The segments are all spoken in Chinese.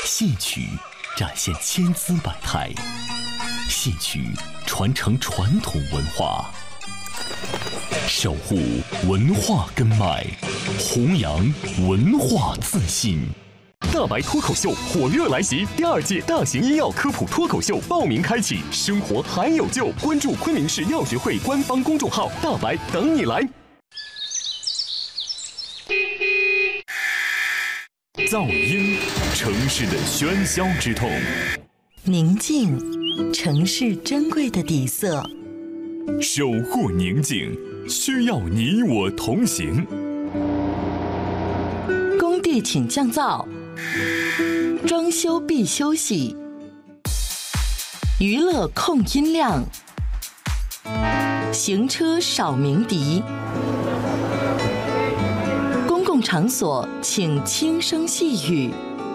戏曲展现千姿百态，戏曲传承传统文化，守护文化根脉，弘扬文化自信。大白脱口秀火热来袭，第2届大型医药科普脱口秀报名开启，生活还有救！关注昆明市药学会官方公众号“大白”，等你来。噪音，城市的喧嚣之痛； 宁静，城市珍贵的底色。 守护宁静，需要你我同行。 工地请降噪，装修必休息。娱乐控音量，行车少鸣笛。公共场所请轻声细语。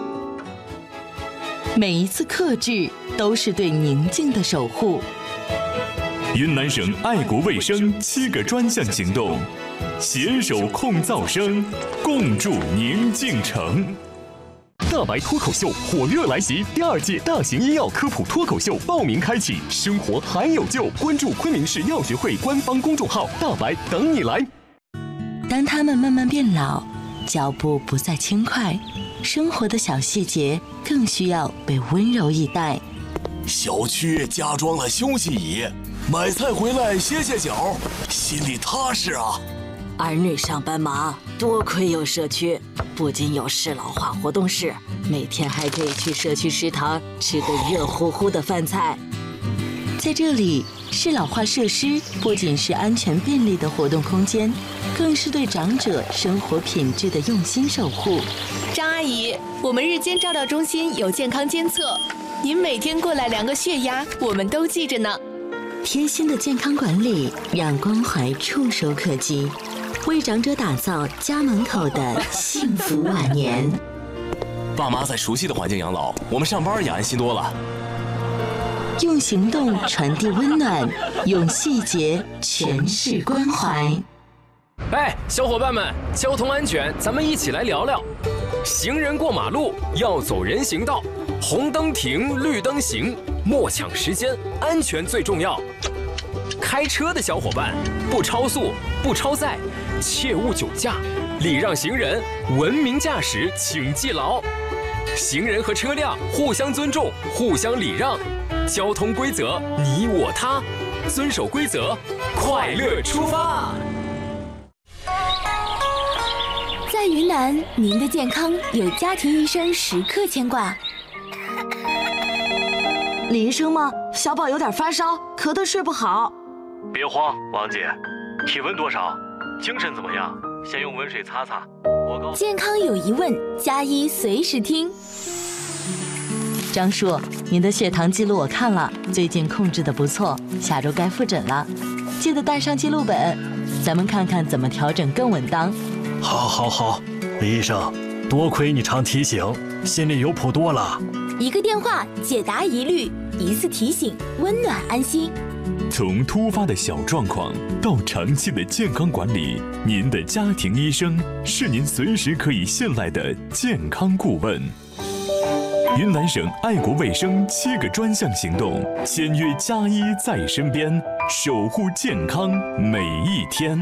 每一次克制都是对宁静的守护。 云南省爱国卫生7个专项行动，携手控噪声，共筑宁静城。大白脱口秀火热来袭，第2届大型医药科普脱口秀报名开启，生活还有救！关注昆明市药学会官方公众号“大白”，等你来。 当他们慢慢变老，脚步不再轻快，生活的小细节更需要被温柔以待。 小区加装了休息椅，买菜回来歇歇脚，心里踏实啊。 儿女上班忙，多亏有社区，不仅有适老化活动室，每天还可以去社区食堂吃个热乎乎的饭菜。 在这里，适老化设施不仅是安全便利的活动空间，更是对长者生活品质的用心守护。 张阿姨，我们日间照料中心有健康监测，您每天过来量个血压，我们都记着呢。 贴心的健康管理，让关怀触手可及，为长者打造家门口的幸福晚年。 爸妈在熟悉的环境养老，我们上班也安心多了。 用行动传递温暖，用细节诠释关怀。 哎，小伙伴们，交通安全，咱们一起来聊聊。行人过马路要走人行道，红灯停，绿灯行，莫抢时间，安全最重要。开车的小伙伴，不超速，不超载，切勿酒驾，礼让行人，文明驾驶，请记牢。行人和车辆互相尊重，互相礼让。交通规则你我他，遵守规则，快乐出发。 在云南，您的健康有家庭医生时刻牵挂。 李医生吗？小宝有点发烧，咳得睡不好。 别慌，王姐，体温多少？精神怎么样？先用温水擦擦。 健康有疑问，加医随时听。 张叔，您的血糖记录我看了，最近控制得不错，下周该复诊了，记得带上记录本，咱们看看怎么调整更稳当。 好，李医生，多亏你常提醒，心里有谱多了。 一个电话解答疑虑，一次提醒温暖安心。 从突发的小状况到长期的健康管理，您的家庭医生是您随时可以信赖的健康顾问。云南省爱国卫生7个专项行动，签约加医在身边，守护健康每一天。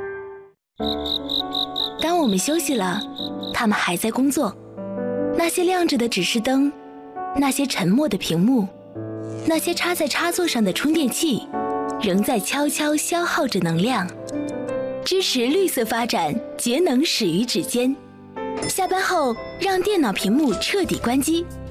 当我们休息了，他们还在工作。那些亮着的指示灯，那些沉默的屏幕，那些插在插座上的充电器，仍在悄悄消耗着能量。支持绿色发展，节能始于指尖。下班后，让电脑屏幕彻底关机，